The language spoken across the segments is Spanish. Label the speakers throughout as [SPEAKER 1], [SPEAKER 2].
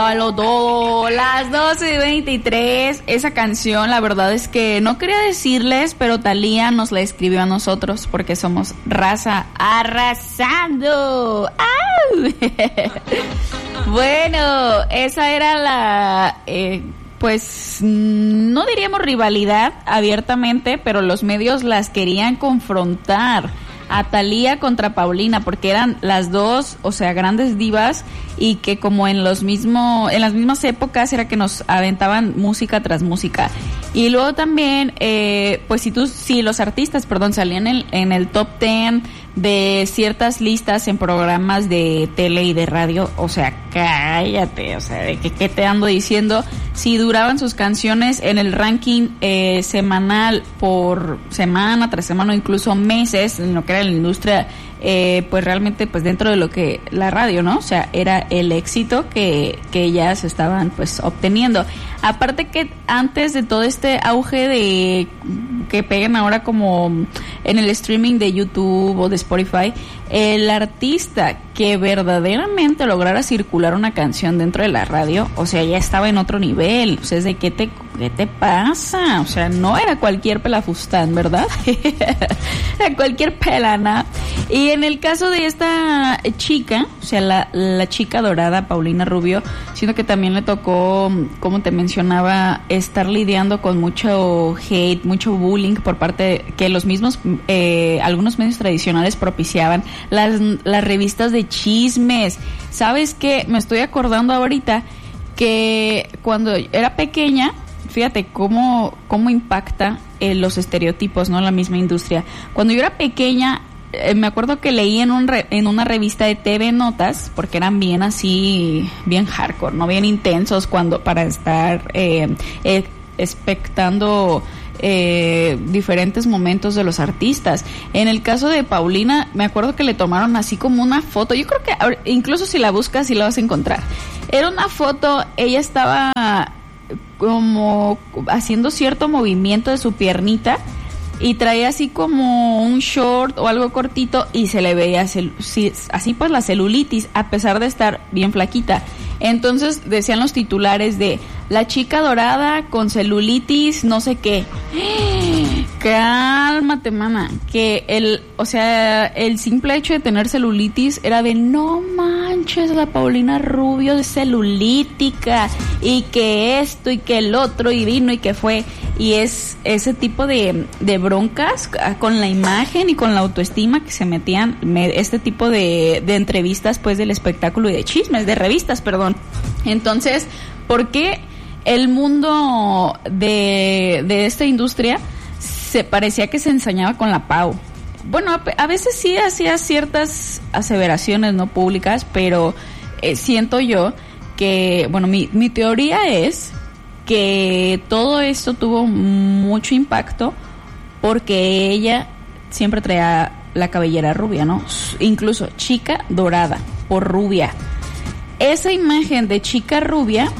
[SPEAKER 1] Déjalo todo. Las 12:23. Esa canción, la verdad es que no quería decirles, pero Thalía nos la escribió a nosotros porque somos raza arrasando. ¡Au! Bueno, esa era la... pues no diríamos rivalidad abiertamente, pero los medios las querían confrontar a Thalía contra Paulina, porque eran las dos, o sea, grandes divas, y que como en las mismas épocas era que nos aventaban música tras música. Y luego también, pues si los artistas, salían en el top 10 de ciertas listas en programas de tele y de radio, o sea, cállate, o sea, ¿de qué te ando diciendo? Si duraban sus canciones en el ranking semanal por semana tras semana o incluso meses, en lo que era la industria, pues realmente pues dentro de lo que la radio, ¿no? O sea, era el éxito que ellas estaban pues obteniendo. Aparte que antes de todo este auge de que pegan ahora como en el streaming de YouTube o de Spotify, el artista que verdaderamente lograra circular una canción dentro de la radio, o sea, ya estaba en otro nivel. O sea, es de ¿qué te pasa? O sea, no era cualquier pelafustán, ¿verdad? Era cualquier pelana. Y en el caso de esta chica, o sea, la chica dorada, Paulina Rubio, siento que también le tocó, como te mencionaba, estar lidiando con mucho hate, mucho bullying por parte que los mismos, algunos medios tradicionales propiciaban, las revistas de chismes. ¿Sabes qué? Me estoy acordando ahorita que cuando era pequeña, fíjate cómo impacta los estereotipos, ¿no? La misma industria. Cuando yo era pequeña, me acuerdo que leí en una revista de TV Notas, porque eran bien así, bien hardcore, ¿no? Bien intensos para estar expectando diferentes momentos de los artistas. En el caso de Paulina, me acuerdo que le tomaron así como una foto. Yo creo que incluso si la buscas sí la vas a encontrar. Era una foto, ella estaba como haciendo cierto movimiento de su piernita y traía así como un short o algo cortito y se le veía así pues la celulitis, a pesar de estar bien flaquita. Entonces decían los titulares de la chica dorada con celulitis, no sé qué. Cálmate, mana, que el simple hecho de tener celulitis era de no manches, la Paulina Rubio es celulítica, y que esto y que el otro, y vino y que fue, y es ese tipo de broncas con la imagen y con la autoestima que se metían este tipo de entrevistas pues del espectáculo y de chismes, de revistas, perdón. Entonces, ¿por qué el mundo de esta industria se parecía que se ensañaba con la Pau? Bueno, a veces sí hacía ciertas aseveraciones no públicas, pero siento yo que, bueno, mi teoría es que todo esto tuvo mucho impacto porque ella siempre traía la cabellera rubia, ¿no? Incluso chica dorada por rubia. Esa imagen de chica rubia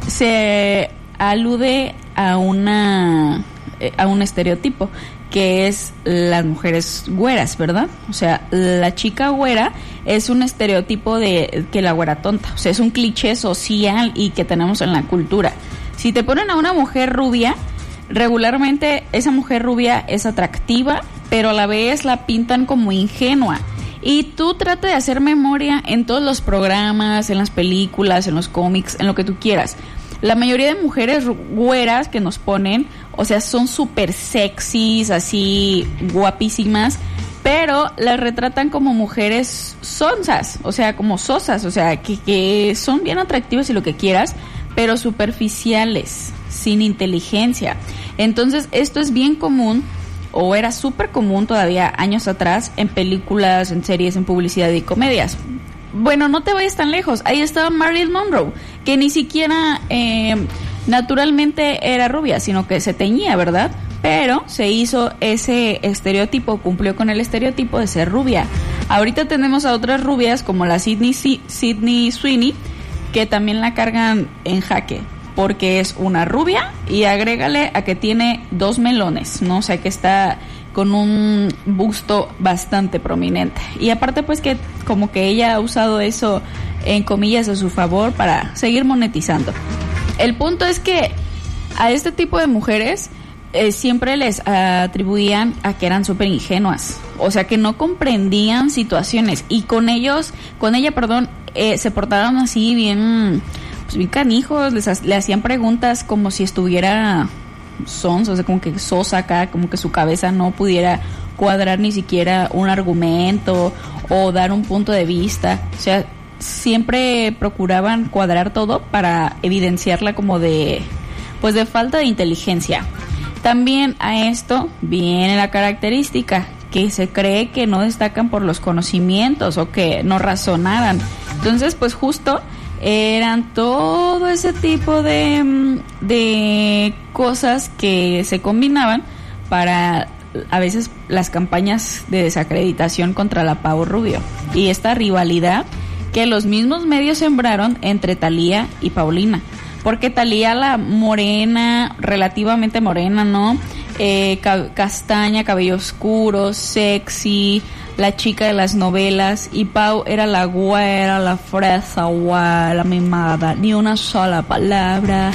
[SPEAKER 1] se alude a un estereotipo que es las mujeres güeras, ¿verdad? O sea, la chica güera es un estereotipo de que la güera tonta, o sea, es un cliché social y que tenemos en la cultura. Si te ponen a una mujer rubia, regularmente esa mujer rubia es atractiva, pero a la vez la pintan como ingenua. Y tú trata de hacer memoria en todos los programas, en las películas, en los cómics, en lo que tú quieras. La mayoría de mujeres güeras que nos ponen, o sea, son súper sexys, así guapísimas, pero las retratan como mujeres sonsas, o sea, como sosas, o sea, que son bien atractivas y lo que quieras, pero superficiales, sin inteligencia. Entonces, esto es bien común, o era súper común todavía años atrás, en películas, en series, en publicidad y comedias. Bueno, no te vayas tan lejos. Ahí estaba Marilyn Monroe, que ni siquiera naturalmente era rubia, sino que se teñía, ¿verdad? Pero se hizo ese estereotipo, cumplió con el estereotipo de ser rubia. Ahorita tenemos a otras rubias como la Sydney Sweeney, que también la cargan en jaque, porque es una rubia y agrégale a que tiene 2 melones, ¿no? O sea, que está con un busto bastante prominente. Y aparte pues que como que ella ha usado eso en comillas a su favor para seguir monetizando. El punto es que a este tipo de mujeres siempre les atribuían a que eran súper ingenuas, o sea que no comprendían situaciones, y con ella, se portaron así bien, pues bien canijos, le hacían preguntas como si estuviera sonsa, o sea como que sosa acá, como que su cabeza no pudiera cuadrar ni siquiera un argumento o dar un punto de vista, o sea, siempre procuraban cuadrar todo para evidenciarla como de falta de inteligencia. También a esto viene la característica que se cree que no destacan por los conocimientos o que no razonaran. Entonces, pues justo eran todo ese tipo de cosas que se combinaban para a veces las campañas de desacreditación contra la Pau Rubio. Y esta rivalidad que los mismos medios sembraron entre Thalía y Paulina. Porque Thalía, la morena, relativamente morena, ¿no? Castaña, cabello oscuro, sexy, la chica de las novelas. Y Pau era la güera, la fresa, guay, la mimada, ni una sola palabra.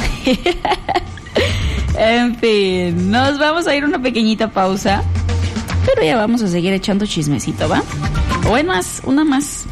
[SPEAKER 1] En fin, nos vamos a ir a una pequeñita pausa. Pero ya vamos a seguir echando chismecito, ¿va? O una más.